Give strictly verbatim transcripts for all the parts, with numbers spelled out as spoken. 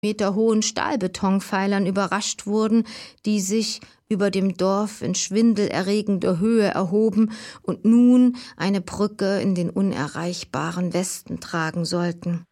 meterhohen Stahlbetonpfeilern überrascht wurden, die sich über dem Dorf in schwindelerregender Höhe erhoben und nun eine Brücke in den unerreichbaren Westen tragen sollten.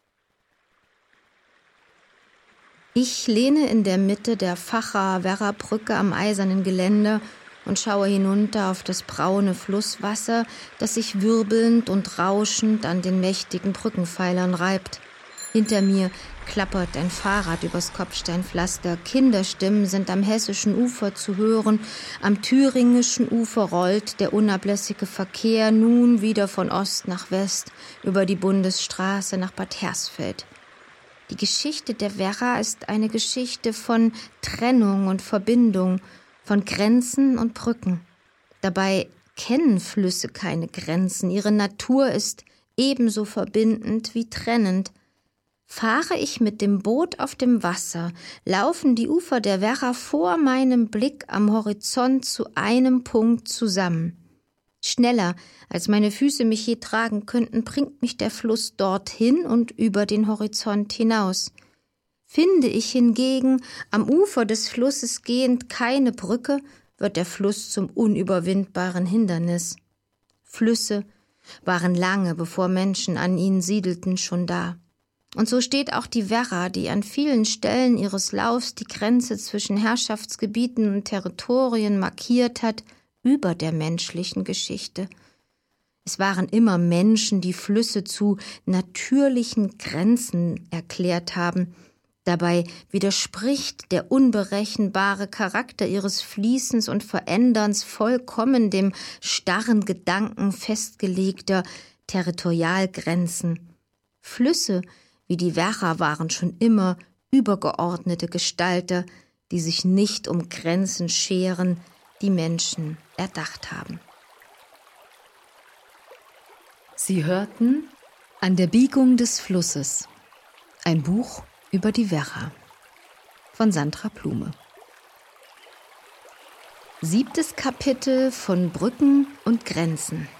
Ich lehne in der Mitte der Facha-Werra-Brücke am eisernen Geländer und schaue hinunter auf das braune Flusswasser, das sich wirbelnd und rauschend an den mächtigen Brückenpfeilern reibt. Hinter mir klappert ein Fahrrad übers Kopfsteinpflaster. Kinderstimmen sind am hessischen Ufer zu hören. Am thüringischen Ufer rollt der unablässige Verkehr nun wieder von Ost nach West über die Bundesstraße nach Bad Hersfeld. Die Geschichte der Werra ist eine Geschichte von Trennung und Verbindung, von Grenzen und Brücken. Dabei kennen Flüsse keine Grenzen. Ihre Natur ist ebenso verbindend wie trennend. Fahre ich mit dem Boot auf dem Wasser, laufen die Ufer der Werra vor meinem Blick am Horizont zu einem Punkt zusammen. Schneller, als meine Füße mich je tragen könnten, bringt mich der Fluss dorthin und über den Horizont hinaus. Finde ich hingegen am Ufer des Flusses gehend keine Brücke, wird der Fluss zum unüberwindbaren Hindernis. Flüsse waren lange, bevor Menschen an ihnen siedelten, schon da. Und so steht auch die Werra, die an vielen Stellen ihres Laufs die Grenze zwischen Herrschaftsgebieten und Territorien markiert hat, über der menschlichen Geschichte. Es waren immer Menschen, die Flüsse zu natürlichen Grenzen erklärt haben. Dabei widerspricht der unberechenbare Charakter ihres Fließens und Veränderns vollkommen dem starren Gedanken festgelegter Territorialgrenzen. Flüsse wie die Werra waren schon immer übergeordnete Gestalter, die sich nicht um Grenzen scheren, die Menschen erdacht haben. Sie hörten An der Biegung des Flusses, ein Buch über die Werra von Sandra Blume. Siebtes Kapitel von Brücken und Grenzen.